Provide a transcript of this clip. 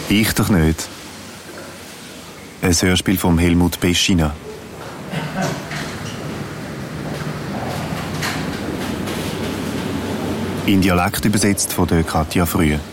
Ich doch nicht. Ein Hörspiel von Helmut Peschina. In Dialekt übersetzt von der Katja Frühe.